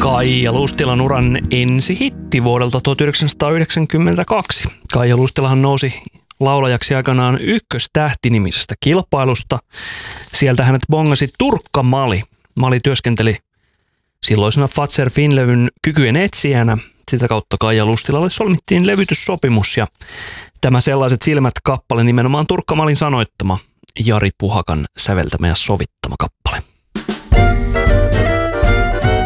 Kaija Lustilan uran ensi hitti vuodelta 1992. Kaija Lustilahan nousi laulajaksi aikanaan Ykköstähti-nimisestä kilpailusta. Sieltä hänet bongasi Turkka Mali. Mali työskenteli silloisena Fazer Finlevyn kykyjen etsijänä. Sitä kautta Kaija Lustilalle solmittiin levytyssopimus ja tämä Sellaiset silmät -kappale nimenomaan Turkka Malin sanoittama, Jari Puhakan säveltämä ja sovittama kappale.